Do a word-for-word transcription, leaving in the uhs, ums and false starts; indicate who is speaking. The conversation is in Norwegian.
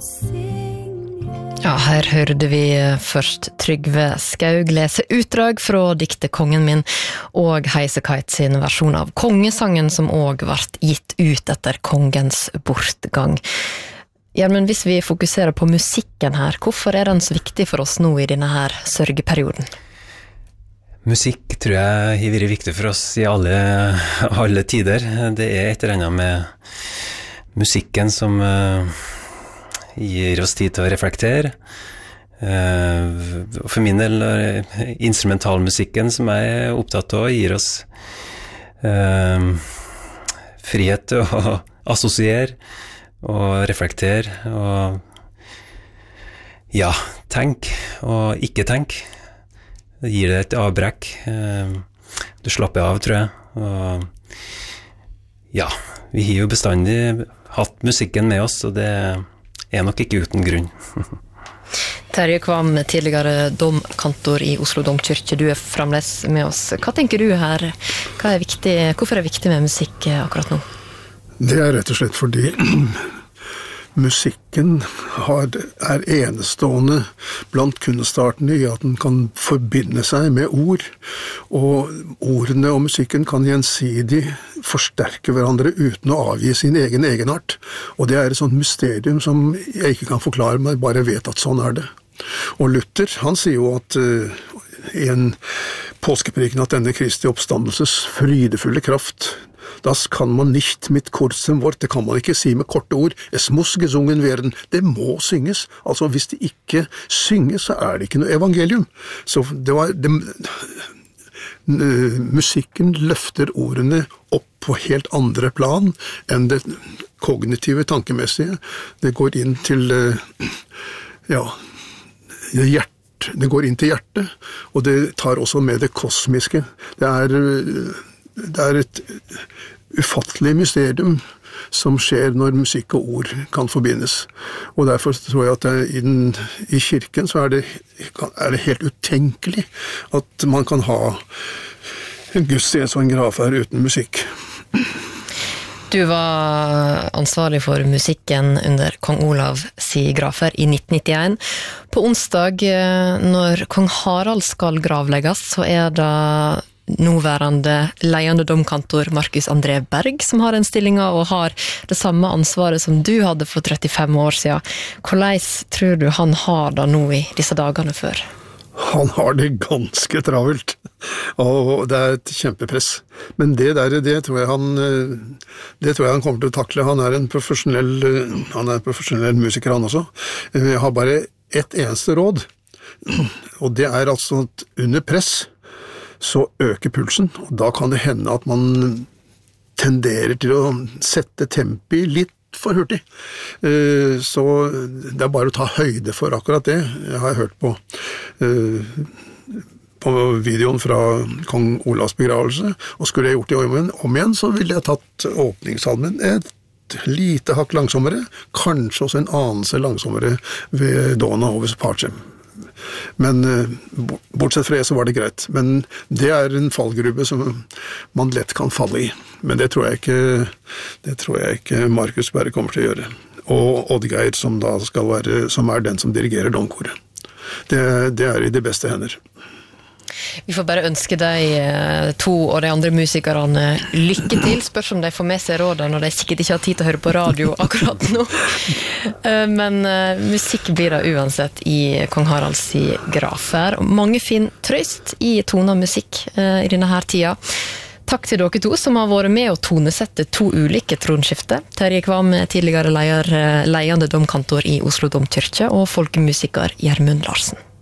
Speaker 1: Ja, her hørte vi først Trygve Skaug lese utdrag fra diktet Kongen min og Highasakite sin versjon av kongesangen som også ble gitt ut etter kongens bortgang. Gjermund, hvis vi fokuserer på musikken her, hvorfor er den så viktig for oss nå i denne her sørgeperioden?
Speaker 2: Musikk tror jeg har vært viktig for oss i alle, alle tider. Det er et eller annet med musikken som uh, gir oss tid til å reflektere. Uh, for min del, uh, instrumentalmusikken som jeg er opptatt av, gir oss uh, frihet til å assosiere og reflektere og ja, tenk og ikke tenk. Det gir deg et avbrekk. Du slapper av, tror jeg. Og ja, vi har jo bestandig hatt musikken med oss, og det er nok ikke uten grunn.
Speaker 1: Terje Kvam, tidligere domkantor i Oslo Domkirke, du er fremdeles med oss. Hva tenker du her? Hva er viktig, hvorfor er det viktig med musikk akkurat nå?
Speaker 3: Det er rett og slett fordi musikken har, er enestående blant kunstartene i at den kan forbinde seg med ord, og ordene og musikken kan gjensidig forsterke hverandre uten å avgi sin egen egenart. Og det er et sånt mysterium som jeg ikke kan forklare, men jeg bare vet at sånn er det. Og Luther, han sier jo at uh, i en påskepreken at denne Kristi oppstandelses frydefulle kraft, das kan man nicht mit kurzem Wort, det kan man ikke si med korte ord, es muss gesungen werden, det må synges, altså hvis det ikke synges, så er det ikke noe evangelium. Så det var, det, musikken løfter ordene opp på helt andre plan enn det kognitive, tankemessige. Det går inn til, ja, hjert, det går inn til hjertet, og det tar også med det kosmiske. Det er Det er et ufattelig mysterium som skjer når musikk og ord kan forbindes. Og derfor tror jeg at det, i, den, i kirken så er det, er det helt utenkelig at man kan ha en gudstjeneste og en gravferd uten musikk.
Speaker 1: Du var ansvarlig for musikken under kong Olav si gravferd i nitten nittien. På onsdag, når kong Harald skal gravlegges, så er det nåværende ledende domkantor Markus André Berg som har den stillingen og har det samme ansvaret som du hadde for trettifem år siden. Hvordan tror du han har det nå i disse dagene før?
Speaker 3: Han har det ganske travelt, og det er et kjempepress. Men det der, det tror jeg han, det tror jeg han kommer til å takle. Han er en profesjonell, han er en profesjonell musiker han også. Jeg har bare ett eneste råd, og det er altså at under press så øker pulsen, og da kan det hende at man tenderer til å sette tempi litt for hurtig. Så det er bare å ta høyde for akkurat det. Jeg har hørt på, på videoen fra kong Olavs begravelse, og skulle jeg gjort det om igjen, om igjen så ville jeg tatt åpningssalmen et lite hakk langsommere, kanskje også en anelse langsommere ved Dona over Parchem. Men bortsett fra det så var det greit. Men det er en fallgrube som man lett kan falle i. Men det tror jeg ikke, det tror jeg ikke Markus Berg kommer til å gjøre. Og Oddgeir som da skal være, som er den som dirigerer domkoret. Det, det er i de beste hender.
Speaker 1: Vi får bare ønske deg to og de andre musikerne lykke til. Spørs om de får med seg rådene når de sikkert ikke har tid til å høre på radio akkurat nå. Men musikk blir det uansett i kong Haralds gravferd. Mange finner trøst i tona musikk i denne her tida. Takk til dere to som har vært med å tonesette to ulike tronskifter. Terje Kvam, tidligere leder, ledende domkantor i Oslo Domkirke, og folkemusiker Gjermund Larsen.